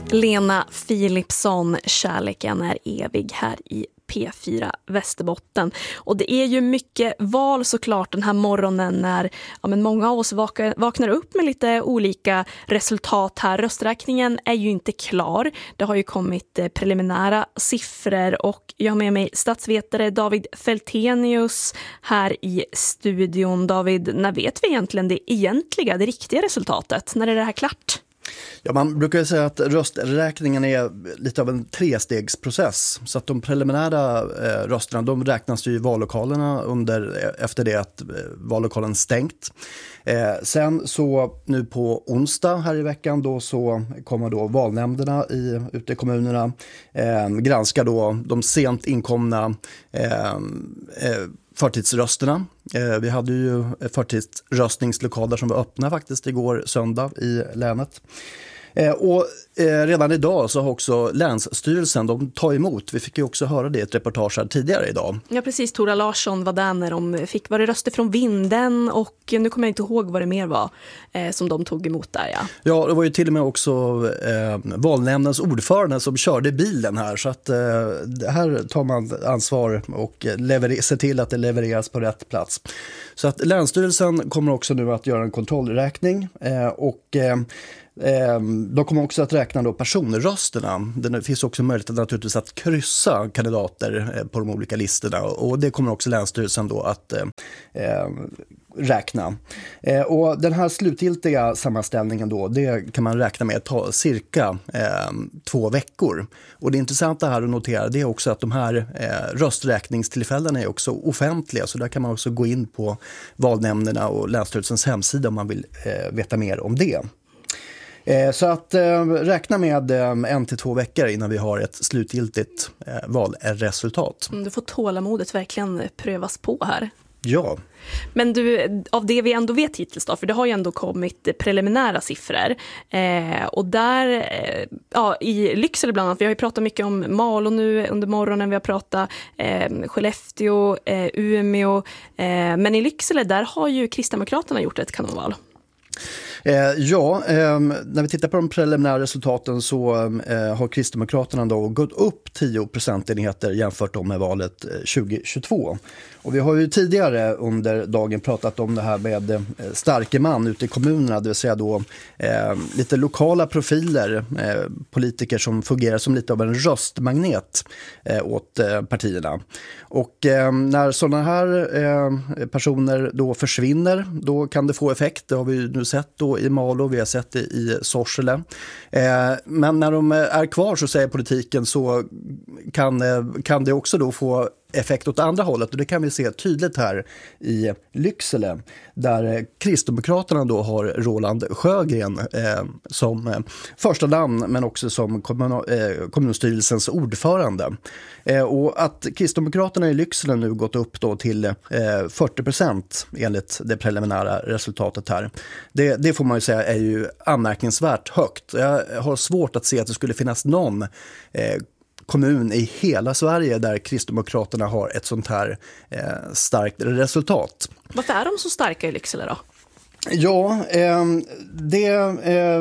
Lena Philipsson, kärleken är evig här i P4 Västerbotten. Och det är ju mycket val såklart den här morgonen när men många av oss vaknar upp med lite olika resultat här. Rösträkningen är ju inte klar. Det har ju kommit preliminära siffror och jag har med mig statsvetare David Feltenius här i studion. David, när vet vi egentligen det riktiga resultatet? När är det här klart? Ja, man brukar säga att rösträkningen är lite av en trestegsprocess. Så att de preliminära rösterna, de räknas ju i vallokalerna efter det att vallokalen stängt. Sen så nu på onsdag här i veckan då så kommer då valnämnderna ute i kommunerna granska då de sent inkomna förtidsrösterna. Vi hade ju förtidsröstningslokaler som var öppna faktiskt igår söndag i länet. Och redan idag så har också Länsstyrelsen, de tar emot. Vi fick ju också höra det i ett reportage här tidigare idag. Ja precis, Tora Larsson var där när de var det röster från Vinden och nu kommer jag inte ihåg vad det mer var som de tog emot där. Ja, det var ju till och med också valnämndens ordförande som körde bilen här så att här tar man ansvar och ser till att det levereras på rätt plats. Så att Länsstyrelsen kommer också nu att göra en kontrollräkning och de kommer också att räkna då personrösterna. Det finns också möjlighet naturligtvis att kryssa kandidater på de olika listorna och det kommer också Länsstyrelsen då att räkna. Och den här slutgiltiga sammanställningen då, det kan man räkna med att ta cirka 2 veckor. Och det intressanta här att notera det är också att de här rösträkningstillfällena är också offentliga så där kan man också gå in på valnämnderna och Länsstyrelsens hemsida om man vill veta mer om det. Så att räkna med 1 till 2 veckor innan vi har ett slutgiltigt valresultat. Du får tålamodet verkligen prövas på här. Ja. Men du, av det vi ändå vet hittills då, för det har ju ändå kommit preliminära siffror och där, i Lycksele bland annat, vi har ju pratat mycket om Malå nu under morgonen, vi har pratat Skellefteå, Umeå, men i Lycksele där har ju Kristdemokraterna gjort ett kanonval. När vi tittar på de preliminära resultaten så har Kristdemokraterna då gått upp 10 procentenheter jämfört med valet 2022. Och vi har ju tidigare under dagen pratat om det här med starke man ute i kommunerna, det vill säga då lite lokala profiler, politiker som fungerar som lite av en röstmagnet åt partierna. Och när sådana här personer då försvinner, då kan det få effekt. Det har vi nu sett då i Malå, vi har sett det i Sorsele. Men när de är kvar så säger politiken så kan det också då få effekt åt andra hållet och det kan vi se tydligt här i Lycksele där Kristdemokraterna då har Roland Sjögren som första namn men också som kommunstyrelsens ordförande. Och att Kristdemokraterna i Lycksele nu gått upp då till 40% enligt det preliminära resultatet här. Det får man ju säga är ju anmärkningsvärt högt. Jag har svårt att se att det skulle finnas någon kommun i hela Sverige där Kristdemokraterna har ett sånt här starkt resultat. Varför är de så starka i Lycksele då? Ja, det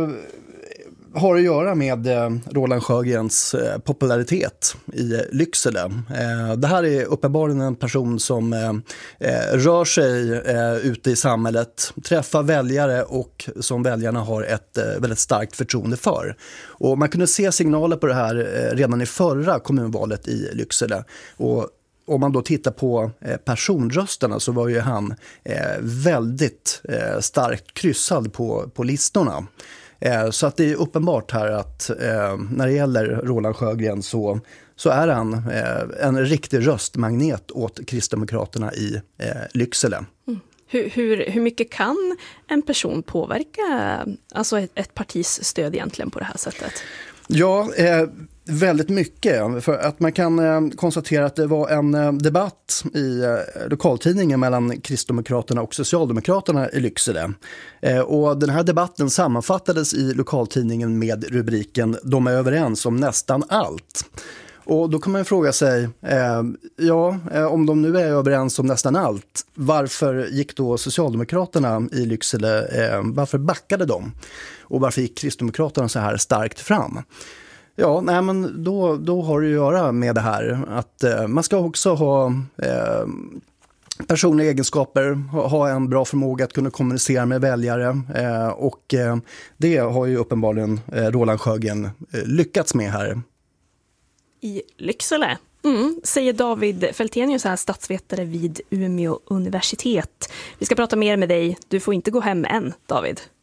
har att göra med Roland Sjögrens popularitet i Lycksele. Det här är uppenbarligen en person som rör sig ute i samhället, träffar väljare och som väljarna har ett väldigt starkt förtroende för. Och man kunde se signaler på det här redan i förra kommunvalet i Lycksele. Och om man då tittar på personrösterna så var ju han väldigt starkt kryssad på listorna. Så att det är uppenbart här att när det gäller Roland Sjögren så är han en riktig röstmagnet åt Kristdemokraterna i Lycksele. Mm. Hur mycket kan en person påverka alltså ett partis stöd egentligen på det här sättet? Ja, väldigt mycket. För att man kan konstatera att det var en debatt i lokaltidningen mellan Kristdemokraterna och Socialdemokraterna i Lycksele. Och den här debatten sammanfattades i lokaltidningen med rubriken "De är överens om nästan allt". Och då kan man ju fråga sig, om de nu är överens om nästan allt, varför gick då Socialdemokraterna i Lycksele, varför backade de? Och varför gick Kristdemokraterna så här starkt fram? Ja, nej, men då har det att göra med det här att man ska också ha personliga egenskaper, ha en bra förmåga att kunna kommunicera med väljare och det har ju uppenbarligen Roland Sjögren lyckats med här. I Lycksele, säger David Fältenius, här statsvetare vid Umeå universitet. Vi ska prata mer med dig. Du får inte gå hem än, David.